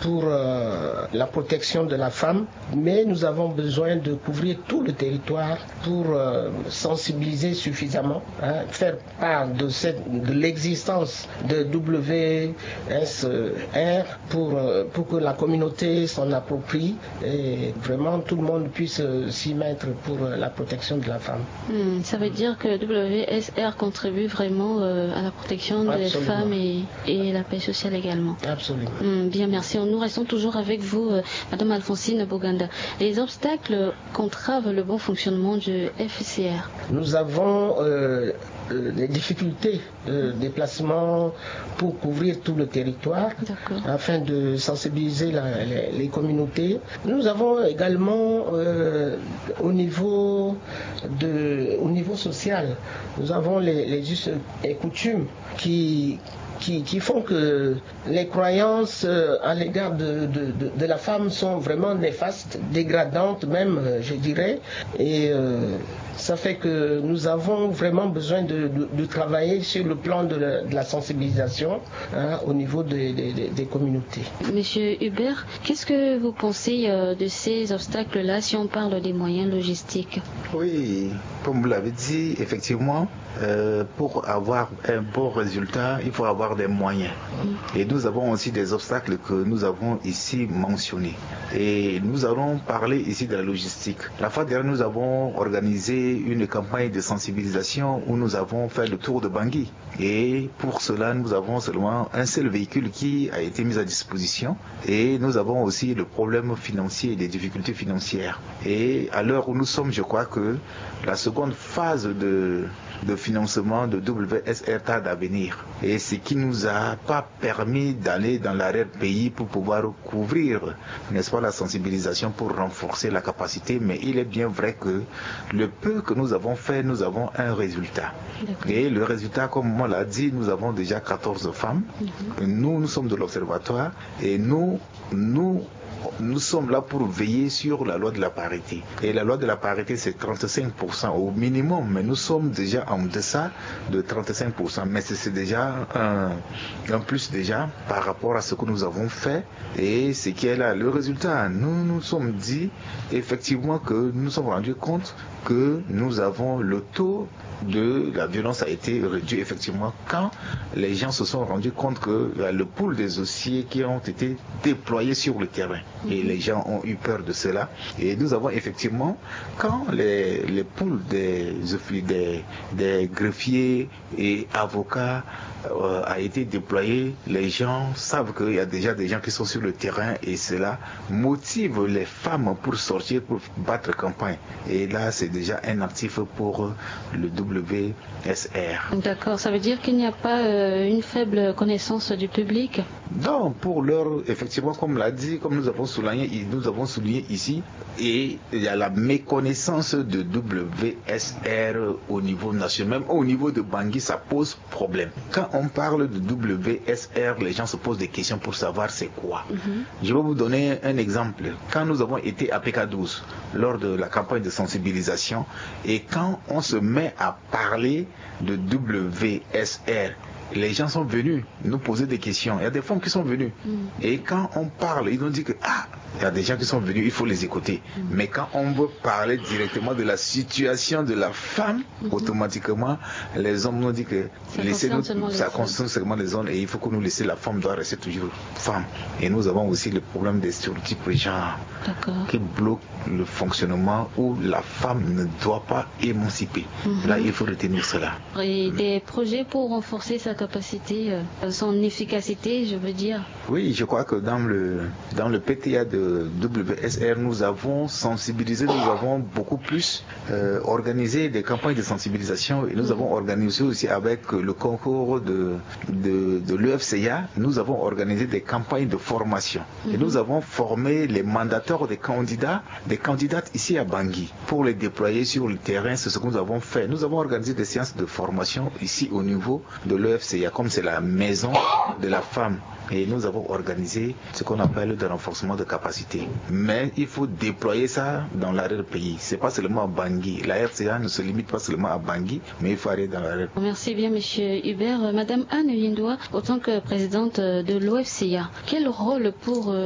pour la protection de la femme, mais nous avons besoin de couvrir tout le territoire pour sensibiliser suffisamment, faire part de l'existence de WSR pour que la communauté s'en approprie et vraiment tout le monde puisse s'y mettre pour la protection de la femme. Ça veut dire que WSR contribue vraiment à la protection des femmes et la paix sociale également. Absolument. Bien, merci. Nous restons toujours avec vous, Madame Alphonsine Boganda. Les obstacles qu'entrave le bon fonctionnement du FCR. Nous avons des difficultés de déplacement pour couvrir tout le territoire afin de sensibiliser les communautés. Nous avons également au niveau social, nous avons les us et coutumes qui font que les croyances à l'égard de la femme sont vraiment néfastes, dégradantes même, je dirais. Et ça fait que nous avons vraiment besoin de travailler sur le plan de la sensibilisation au niveau des communautés. Monsieur Hubert, qu'est-ce que vous pensez de ces obstacles-là si on parle des moyens logistiques? Oui, comme vous l'avez dit, effectivement, pour avoir un bon résultat, il faut avoir des moyens. Et nous avons aussi des obstacles que nous avons ici mentionnés. Et nous allons parler ici de la logistique. La fois dernière, nous avons organisé une campagne de sensibilisation où nous avons fait le tour de Bangui. Et pour cela, nous avons seulement un seul véhicule qui a été mis à disposition. Et nous avons aussi le problème financier et les difficultés financières. Et à l'heure où nous sommes, je crois que la seconde phase de financement de WSR tarde à venir. Et ce qui nous a pas permis d'aller dans l'arrière-pays pour pouvoir couvrir, n'est-ce pas, la sensibilisation pour renforcer la capacité. Mais il est bien vrai que le peu que nous avons fait, nous avons un résultat. Et le résultat, comme on l'a dit, nous avons déjà 14 femmes. Nous sommes de l'Observatoire et nous sommes là pour veiller sur la loi de la parité. Et la loi de la parité, c'est 35% au minimum, mais nous sommes déjà en deçà de 35%. Mais c'est déjà un plus déjà par rapport à ce que nous avons fait et ce qui est là. Le résultat, nous sommes dit effectivement que nous nous sommes rendus compte que nous avons le taux de la violence a été réduit effectivement quand les gens se sont rendus compte que le pool des dossiers qui ont été déployés sur le terrain et les gens ont eu peur de cela. Et nous avons effectivement, quand les pools des greffiers et avocats a été déployé, les gens savent qu'il y a déjà des gens qui sont sur le terrain et cela motive les femmes pour sortir, pour battre campagne. Et là, c'est déjà un actif pour le WSR. D'accord, ça veut dire qu'il n'y a pas une faible connaissance du public? Non, pour l'heure, effectivement, comme l'a dit, comme nous avons souligné ici, et il y a la méconnaissance de WSR au niveau national, même au niveau de Bangui, ça pose problème. Quand on parle de WSR, les gens se posent des questions pour savoir c'est quoi. Je vais vous donner un exemple. Quand nous avons été à PK12, lors de la campagne de sensibilisation, et quand on se met à parler de WSR, les gens sont venus nous poser des questions. Il y a des femmes qui sont venues. Et quand on parle, ils nous disent que il y a des gens qui sont venus, il faut les écouter. Mais quand on veut parler directement de la situation de la femme, automatiquement, les hommes nous disent que ça concerne seulement les hommes et il faut que nous laissions la femme doit rester toujours femme. Et nous avons aussi le problème des stéréotypes genre qui bloquent le fonctionnement où la femme ne doit pas émanciper. Là, il faut retenir cela. Et des projets pour renforcer sa capacité, son efficacité, je veux dire. Oui, je crois que dans le PTA de WSR, nous avons sensibilisé, nous avons beaucoup plus organisé des campagnes de sensibilisation et nous avons organisé aussi avec le concours de l'UFCA, nous avons organisé des campagnes de formation. Et nous avons formé les mandataires des candidates ici à Bangui pour les déployer sur le terrain. C'est ce que nous avons fait. Nous avons organisé des séances de formation ici au niveau de l'UFCA, comme c'est la maison de la femme. Et nous avons organisé ce qu'on appelle le renforcement de capacité. Mais il faut déployer ça dans l'arrière-pays. C'est pas seulement à Bangui. La RCA ne se limite pas seulement à Bangui, mais il faut aller dans l'arrière-pays. Merci bien, monsieur Hubert. Madame Anne Yindoua, en tant que présidente de l'OFCA, quel rôle pour